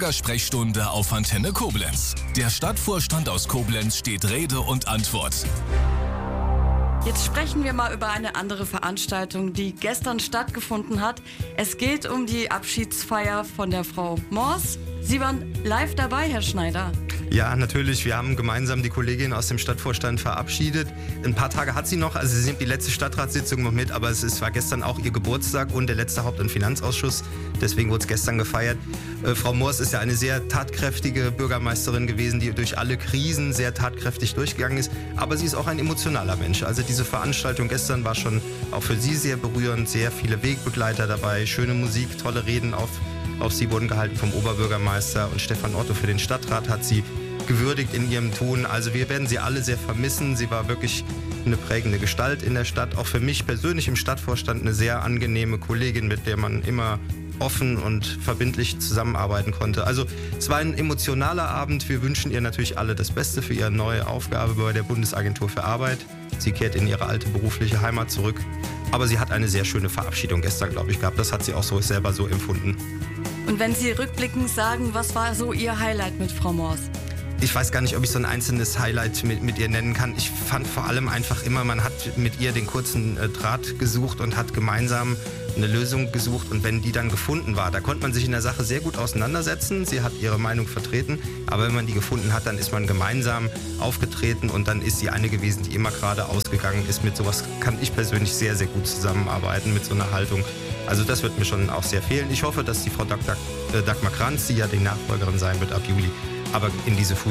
Bürgersprechstunde auf Antenne Koblenz. Der Stadtvorstand aus Koblenz steht Rede und Antwort. Jetzt sprechen wir mal über eine andere Veranstaltung, die gestern stattgefunden hat. Es geht um die Abschiedsfeier von der Frau Mors. Sie waren live dabei, Herr Schneider. Ja, natürlich. Wir haben gemeinsam die Kollegin aus dem Stadtvorstand verabschiedet. Ein paar Tage hat sie noch, also sie nimmt die letzte Stadtratssitzung noch mit, aber es war gestern auch ihr Geburtstag und der letzte Haupt- und Finanzausschuss. Deswegen wurde es gestern gefeiert. Frau Mors ist ja eine sehr tatkräftige Bürgermeisterin gewesen, die durch alle Krisen sehr tatkräftig durchgegangen ist. Aber sie ist auch ein emotionaler Mensch. Also diese Veranstaltung gestern war schon auch für sie sehr berührend. Sehr viele Wegbegleiter dabei, schöne Musik, tolle Reden auf sie wurden gehalten vom Oberbürgermeister, und Stefan Otto für den Stadtrat hat sie gewürdigt in ihrem Tun. Also wir werden sie alle sehr vermissen. Sie war wirklich eine prägende Gestalt in der Stadt. Auch für mich persönlich im Stadtvorstand eine sehr angenehme Kollegin, mit der man immer offen und verbindlich zusammenarbeiten konnte. Also es war ein emotionaler Abend. Wir wünschen ihr natürlich alle das Beste für ihre neue Aufgabe bei der Bundesagentur für Arbeit. Sie kehrt in ihre alte berufliche Heimat zurück. Aber sie hat eine sehr schöne Verabschiedung gestern, glaube ich, gehabt. Das hat sie auch so selber so empfunden. Und wenn Sie rückblickend sagen, was war so Ihr Highlight mit Frau Mors? Ich weiß gar nicht, ob ich so ein einzelnes Highlight mit ihr nennen kann. Ich fand vor allem einfach immer, man hat mit ihr den kurzen Draht gesucht und hat gemeinsam eine Lösung gesucht. Und wenn die dann gefunden war, da konnte man sich in der Sache sehr gut auseinandersetzen. Sie hat ihre Meinung vertreten. Aber wenn man die gefunden hat, dann ist man gemeinsam aufgetreten und dann ist sie eine gewesen, die immer gerade ausgegangen ist. Mit sowas kann ich persönlich sehr, sehr gut zusammenarbeiten, mit so einer Haltung. Also das wird mir schon auch sehr fehlen. Ich hoffe, dass die Frau Dagmar Kranz, die ja die Nachfolgerin sein wird ab Juli, aber in diese